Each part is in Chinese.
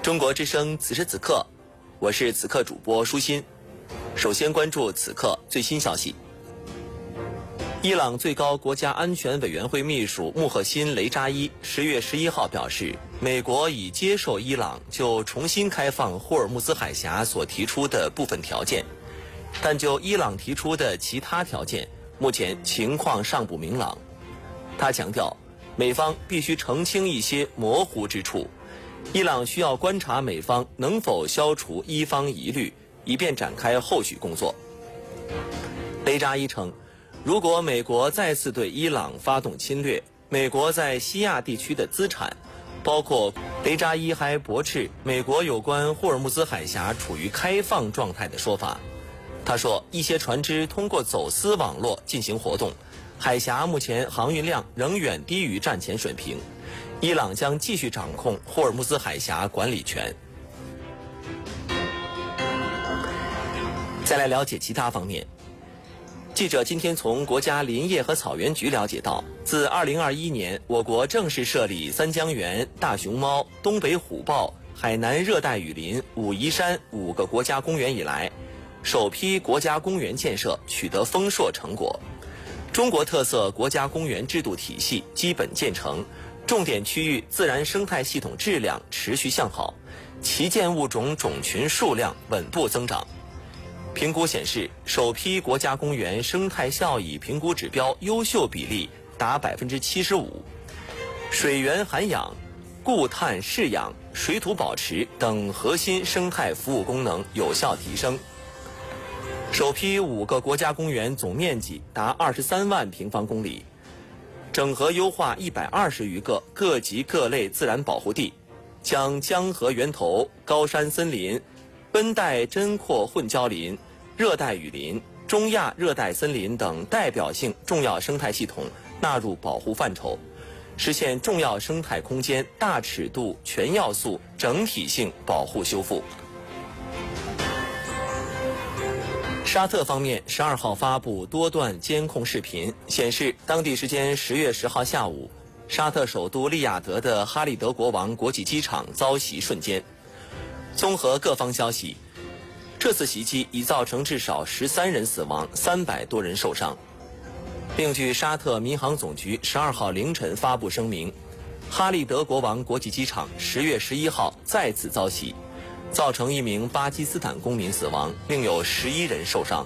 中国之声此时此刻，我是此刻主播舒心。首先关注此刻最新消息。伊朗最高国家安全委员会秘书穆赫辛·雷扎伊10月11号表示，美国已接受伊朗就重新开放霍尔木兹海峡所提出的部分条件，但就伊朗提出的其他条件，目前情况尚不明朗。他强调，美方必须澄清一些模糊之处，伊朗需要观察美方能否消除伊方疑虑，以便展开后续工作。雷扎伊称，如果美国再次对伊朗发动侵略，美国在西亚地区的资产，包括雷扎伊还驳斥美国有关霍尔木兹海峡处于开放状态的说法。他说，一些船只通过走私网络进行活动，海峡目前航运量仍远低于战前水平，伊朗将继续掌控霍尔木兹海峡管理权。再来了解其他方面。记者今天从国家林业和草原局了解到，自2021年我国正式设立三江源、大熊猫、东北虎豹、海南热带雨林、武夷山5个国家公园以来，首批国家公园建设取得丰硕成果，中国特色国家公园制度体系基本建成，重点区域自然生态系统质量持续向好，旗舰物种种群数量稳步增长。评估显示，首批国家公园生态效益评估指标优秀比例达 75%， 水源涵养、固碳释养、水土保持等核心生态服务功能有效提升。首批5个国家公园总面积达23万平方公里，整合优化120余个各级各类自然保护地，将江河源头、高山森林、温带针阔混交林、热带雨林、中亚热带森林等代表性重要生态系统纳入保护范畴，实现重要生态空间大尺度全要素整体性保护修复。沙特方面12号发布多段监控视频，显示当地时间10月10号下午，沙特首都利雅得的哈利德国王国际机场遭袭瞬间。综合各方消息，这次袭击已造成至少13人死亡，300多人受伤。另据沙特民航总局12号凌晨发布声明，哈利德国王国际机场10月11号再次遭袭，造成1名巴基斯坦公民死亡，另有11人受伤。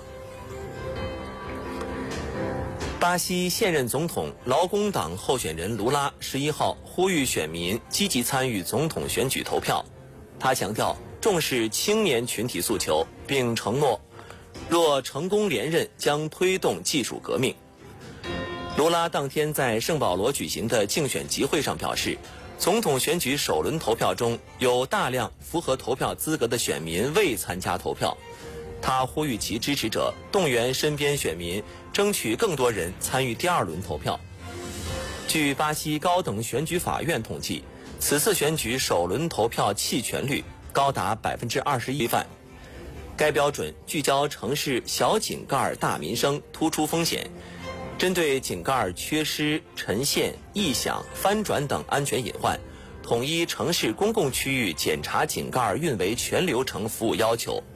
巴西现任总统劳工党候选人卢拉11号呼吁选民积极参与总统选举投票。他强调重视青年群体诉求，并承诺若成功连任将推动技术革命。卢拉当天在圣保罗举行的竞选集会上表示，总统选举首轮投票中有大量符合投票资格的选民未参加投票，他呼吁其支持者动员身边选民，争取更多人参与第2轮投票。据巴西高等选举法院统计，此次选举首轮投票弃权率高达 21%范。该标准聚焦城市小井盖大民生突出风险，针对井盖缺失、沉陷、异响、翻转等安全隐患，统一城市公共区域检查井盖运维全流程服务要求，